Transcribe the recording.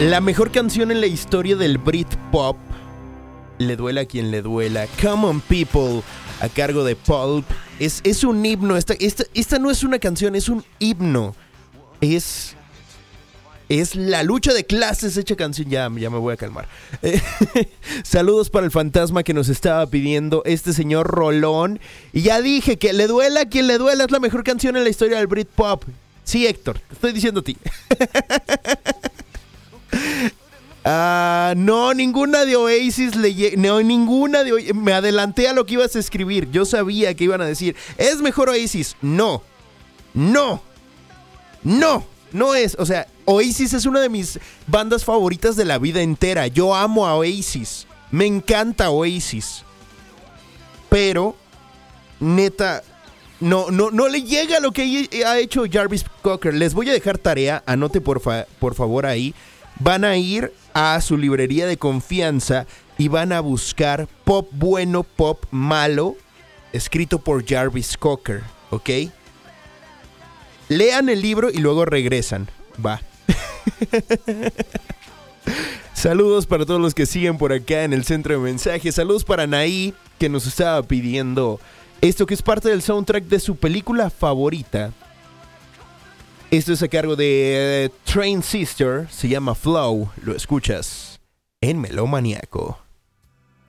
La mejor canción en la historia del Britpop, le duela a quien le duela, Come On People, a cargo de Pulp. Es un himno. Esta no es una canción, es un himno. Es la lucha de clases hecha canción. Ya me voy a calmar. Saludos para el fantasma que nos estaba pidiendo este señor Rolón. Y ya dije que le duela a quien le duela, es la mejor canción en la historia del Britpop. Sí, Héctor, te estoy diciendo a ti. No, ninguna de Oasis me adelanté a lo que ibas a escribir. Yo sabía que iban a decir, ¿es mejor Oasis? No es, o sea, Oasis es una de mis bandas favoritas de la vida entera. Yo amo a Oasis, me encanta Oasis, pero neta no le llega lo que ha hecho Jarvis Cocker. Les voy a dejar tarea, anote por favor ahí. Van a ir a su librería de confianza y van a buscar Pop Bueno, Pop Malo, escrito por Jarvis Cocker, ¿ok? Lean el libro y luego regresan. Va. Saludos para todos los que siguen por acá en el centro de mensajes. Saludos para Anaí, que nos estaba pidiendo esto que es parte del soundtrack de su película favorita. Esto es a cargo de Train Sister, se llama Flow. Lo escuchas en Melómaniaco.